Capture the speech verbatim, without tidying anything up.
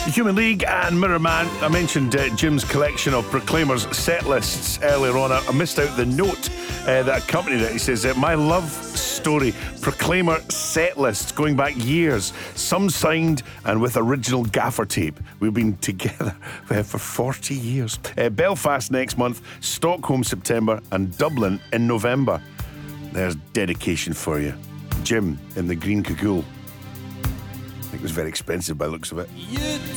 Human League and Mirror Man. I mentioned uh, Jim's collection of Proclaimers set lists earlier on. I, I missed out the note uh, that accompanied it. He says, uh, my love story, Proclaimer set lists going back years, some signed and with original gaffer tape. We've been together uh, for forty years. Uh, Belfast next month, Stockholm September, and Dublin in November. There's dedication for you. Jim in the Green Cagoule. I think it was very expensive by the looks of it. You